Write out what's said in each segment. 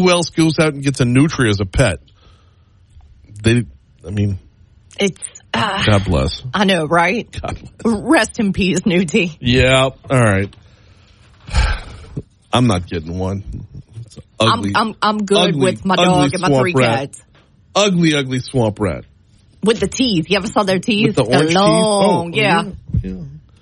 Who else goes out and gets a nutria as a pet? It's... God bless. I know, right? God bless. Rest in peace, Newty. Yeah, all right. I'm not getting one. It's ugly. I'm good with my dog and my 3 cats. Ugly swamp rat. With the teeth. You ever saw their teeth? With the orange long, teeth? Yeah.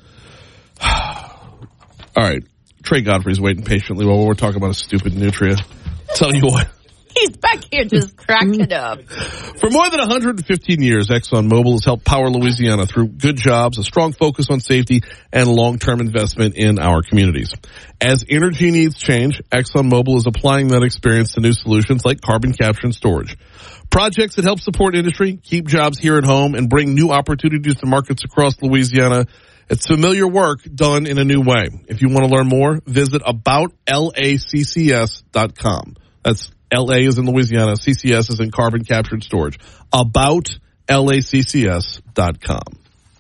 All right. Trey Godfrey's waiting patiently while we're talking about a stupid nutria. Tell you what. He's back here just cracking up. For more than 115 years, ExxonMobil has helped power Louisiana through good jobs, a strong focus on safety, and long-term investment in our communities. As energy needs change, ExxonMobil is applying that experience to new solutions like carbon capture and storage. Projects that help support industry, keep jobs here at home, and bring new opportunities to markets across Louisiana. It's familiar work done in a new way. If you want to learn more, visit aboutLACCS.com. That's LA is in Louisiana, CCS is in carbon capture and storage. aboutLACCS.com.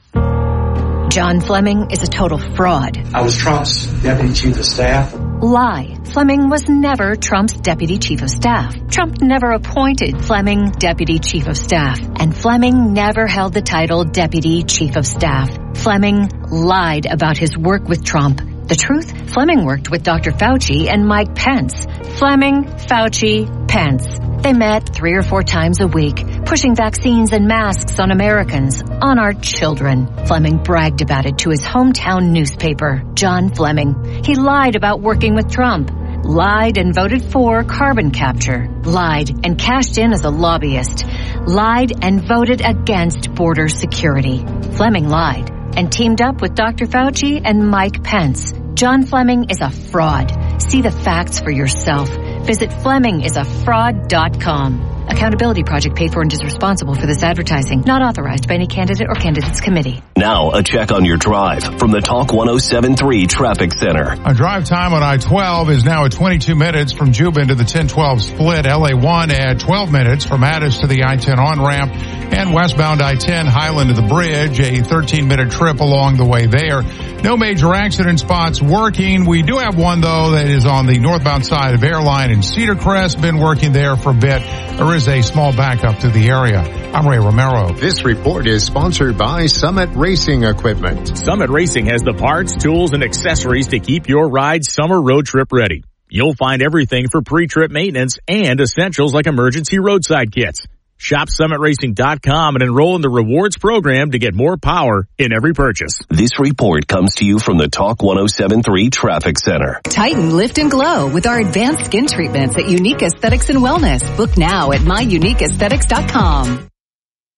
John Fleming is a total fraud. I was Trump's deputy chief of staff. Lie. Fleming was never Trump's deputy chief of staff. Trump never appointed Fleming deputy chief of staff. And Fleming never held the title deputy chief of staff. Fleming lied about his work with Trump. The truth? Fleming worked with Dr. Fauci and Mike Pence. Fleming, Fauci, Pence. They met 3 or 4 times a week, pushing vaccines and masks on Americans, on our children. Fleming bragged about it to his hometown newspaper, John Fleming. He lied about working with Trump, lied and voted for carbon capture, lied and cashed in as a lobbyist, lied and voted against border security. Fleming lied and teamed up with Dr. Fauci and Mike Pence. John Fleming is a fraud. See the facts for yourself. Visit FlemingIsAFraud.com. Accountability Project paid for and is responsible for this advertising. Not authorized by any candidate or candidates committee. Now, a check on your drive from the Talk 107.3 Traffic Center. Our drive time on I-12 is now at 22 minutes from Jubin to the 10-12 split. LA1 at 12 minutes from Addis to the I-10 on-ramp. And westbound I-10 Highland to the bridge, a 13-minute trip along the way there. No major accident spots working. We do have one, though, that is on the northbound side of Airline in Cedar Crest. Been working there for a bit. There is a small backup to the area. I'm Ray Romero. This report is sponsored by Summit Racing Equipment. Summit Racing has the parts, tools, and accessories to keep your ride summer road trip ready. You'll find everything for pre-trip maintenance and essentials like emergency roadside kits. Shop SummitRacing.com and enroll in the rewards program to get more power in every purchase. This report comes to you from the Talk 107.3 Traffic Center. Tighten, lift, and glow with our advanced skin treatments at Unique Aesthetics and Wellness. Book now at myuniqueaesthetics.com.